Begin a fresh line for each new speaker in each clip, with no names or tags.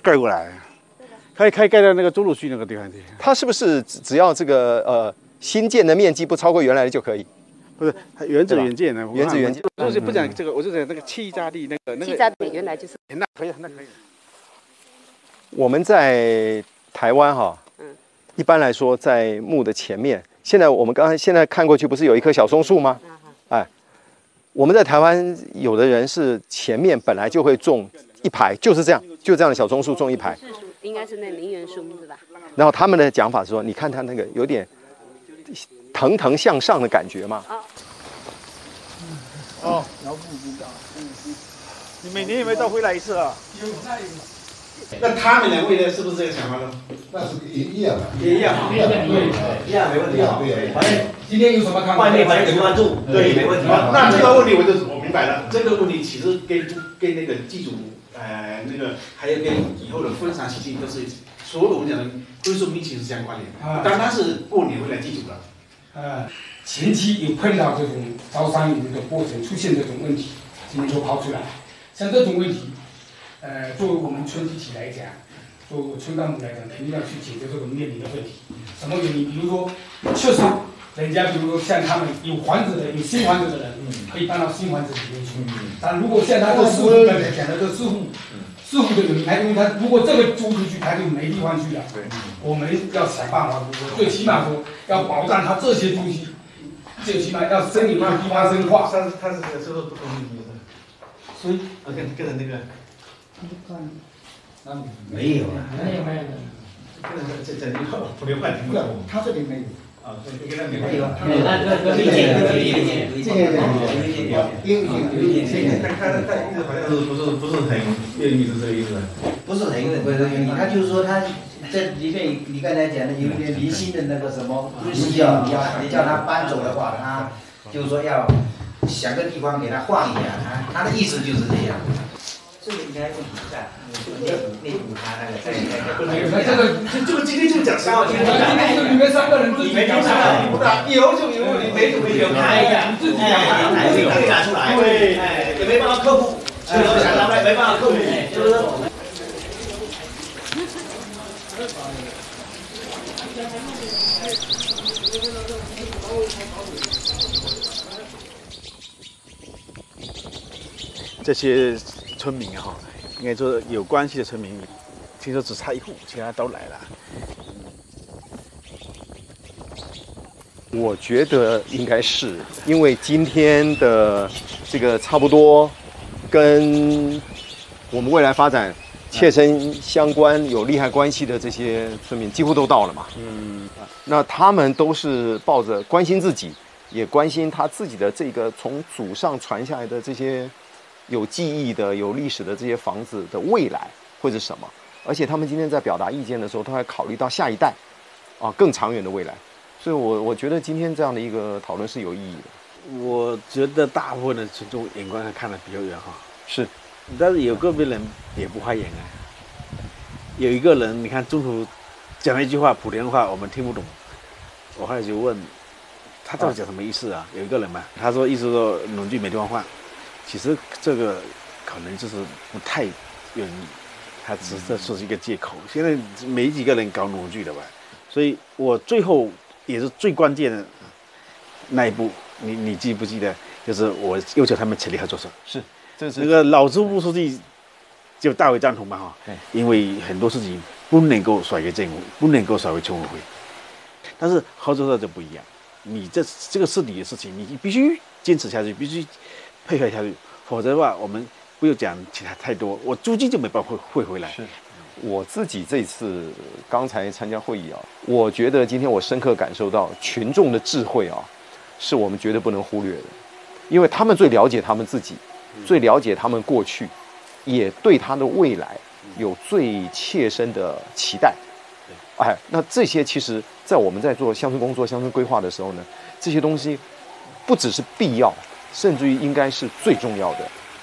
盖过来，可以盖到那个中路区那个地方去。
它是不是只要这个新建的面积不超过原来的就可以？
不是原址原建的，
原址原建。
我是不讲这个，我就讲那个气炸力那个。
气炸力原来就是。
那可以，那可以。
我们在台湾哈，一般来说在墓的前面，我们现在看过去不是有一棵小松树吗？哎，我们在台湾有的人是前面本来就会种一排，就是这样的小松树种一排。
应该是那名媛树是吧？
然后他们的讲法是说，你看它那个有点腾腾向上的感觉嘛。
哦，然后不知道。你每年有没有到回来一次啊？
有。那他们两位呢？是不是这个想法呢？
那是一样的，
一样，
没问题啊。
反正
今天有什么看法？
外面反正关注，对，没问题。那这个问题我明白了。这个问题其实跟那个祭祖，那个还有跟以后的婚丧喜庆都是所有我们讲的归属民情是相关联的。当他是过年回来祭祖了。
前期有碰到这种招商引的过程，出现这种问题，今天就抛出来。像这种问题，作为我们村集体来讲，作为村干部来讲，肯定要去解决这种面临的问题。什么原因？比如说，确实，人家比如说像他们有房子的、有新房子的人，可以搬到新房子里面去。但如果像他这师傅刚才讲的这师傅的原因，他因为他如果这个租出去，他就没地方去了。我们要想办法，最起码说要保障他这些东西。最起码要生理上地方生化。
他是这个不同意思。所以跟那个。没有啊。没有。这普流换题目。
他这里没有。
啊，对，跟他没有。
这个
他意思好像不是很愿意是这个意思。
不是很愿意，他就是说他。这里面你刚才讲的有点零星的那个什么需要，你叫他搬走的话，他就是说要想个地方给他换一下，他的意思就是这样。这个应该问题不大，内部他那个在。
这个今天就讲3号今天
你们3个人自己讲
问题不大，以后就有问题，没看一下，自己可以拿出来，对，也没办法克服，想拿来没办法克服，就是说。
这些村民哈，应该说有关系的村民，听说只差一户，其他都来了。
我觉得应该是因为今天的这个差不多跟我们未来发展切身相关、有利害关系的这些村民几乎都到了嘛。那他们都是抱着关心自己，也关心他自己的这个从祖上传下来的这些有记忆的、有历史的这些房子的未来会是什么。而且他们今天在表达意见的时候，他还考虑到下一代，更长远的未来。所以我觉得今天这样的一个讨论是有意义的。
我觉得大部分的群众眼光看得比较远哈。
是。
但是有个别人也不花眼啊。有一个人，你看中途讲了一句话，莆田话我们听不懂，我后来就问他到底讲什么意思啊？有一个人嘛，他说意思说农具没地方放，其实这个可能就是不太愿意，他只是说是一个借口。现在没几个人搞农具的吧，所以我最后也是最关键的那一步，你记不记得？就是我要求他们成立合作社。
是。这是
那个老支部书记就大为赞同嘛哈，因为很多事情不能够甩给政府，不能够甩给村委会，但是合作社就不一样，你这个是你的事情，你必须坚持下去，必须配合下去，否则的话，我们不要讲其他太多，我租金就没办法汇回来。
是，我自己这次刚才参加会议我觉得今天我深刻感受到群众的智慧是我们绝对不能忽略的，因为他们最了解他们自己。最了解他们过去，也对他的未来有最切身的期待。那这些其实，在我们在做乡村工作、乡村规划的时候呢，这些东西不只是必要，甚至于应该是最重要的。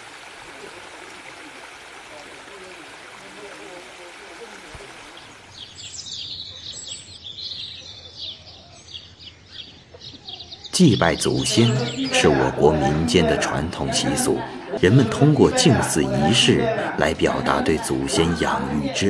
祭拜祖先是我国民间的传统习俗，人们通过祭祀仪式来表达对祖先养育之